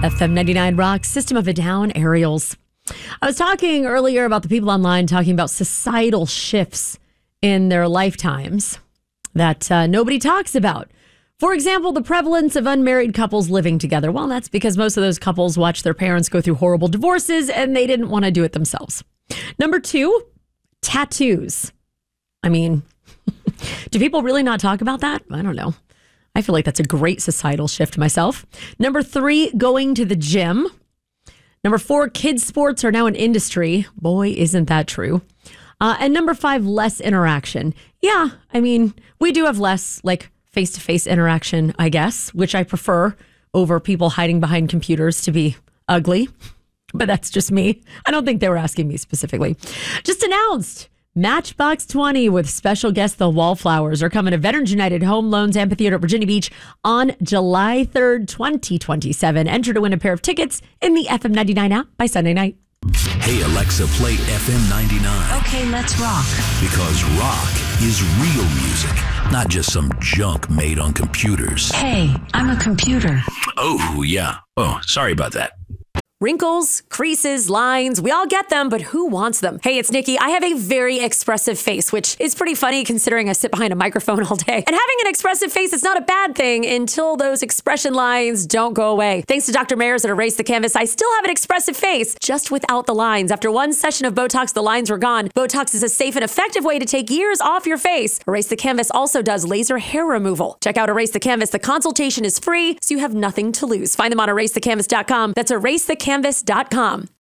FM 99 Rock, System of a Down, Aerials. I was talking earlier about the people online talking about societal shifts in their lifetimes that nobody talks about. For example, the prevalence of unmarried couples living together. Well, that's because most of those couples watched their parents go through horrible divorces and they didn't want to do it themselves. Number 2, tattoos. I mean, do people really not talk about that? I don't know. I feel like that's a great societal shift myself. Number 3, going to the gym. Number 4, kids' sports are now an industry. Boy, isn't that true. And number 5, less interaction. Yeah, I mean, we do have less like face-to-face interaction, I guess, which I prefer over people hiding behind computers to be ugly. But that's just me. I don't think they were asking me specifically. Just announced. Matchbox 20 with special guest The Wallflowers are coming to Veterans United Home Loans Amphitheater at Virginia Beach on July 3rd, 2027. Enter to win a pair of tickets in the FM 99 app by Sunday night. Hey, Alexa, play FM 99. Okay, let's rock. Because rock is real music, not just some junk made on computers. Hey, I'm a computer. Oh, yeah. Oh, sorry about that. Wrinkles, creases, lines, we all get them, but who wants them? Hey, it's Nikki. I have a very expressive face, which is pretty funny considering I sit behind a microphone all day. And having an expressive face is not a bad thing until those expression lines don't go away. Thanks to Dr. Mayers at Erase the Canvas, I still have an expressive face, just without the lines. After one session of Botox, the lines were gone. Botox is a safe and effective way to take years off your face. Erase the Canvas also does laser hair removal. Check out Erase the Canvas. The consultation is free, so you have nothing to lose. Find them on erasethecanvas.com. That's erasethecanvas.com.